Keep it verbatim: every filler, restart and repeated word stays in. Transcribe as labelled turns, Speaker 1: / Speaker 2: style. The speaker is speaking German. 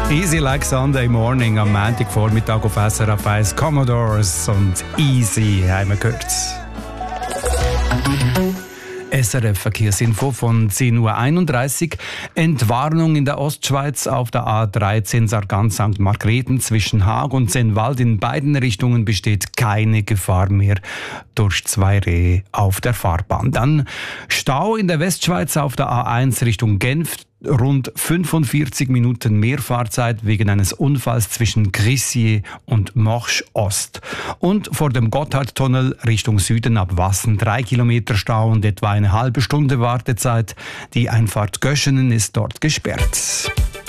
Speaker 1: Easy like Sunday morning am Montagvormittag auf S R F eins. Commodores und Easy haben wir gehört. S R F Verkehrsinfo von zehn Uhr einunddreißig. Entwarnung in der Ostschweiz auf der A dreizehn Sargans Sankt Margrethen zwischen Haag und Sennwald. In beiden Richtungen besteht keine Gefahr mehr durch zwei Rehe auf der Fahrbahn. Dann Stau in der Westschweiz auf der A eins Richtung Genf. Rund fünfundvierzig Minuten mehr Fahrzeit wegen eines Unfalls zwischen Crissier und Morsch Ost. Und vor dem Gotthardtunnel Richtung Süden ab Wassen drei Kilometer Stau und etwa eine halbe Stunde Wartezeit. Die Einfahrt Göschenen ist dort gesperrt.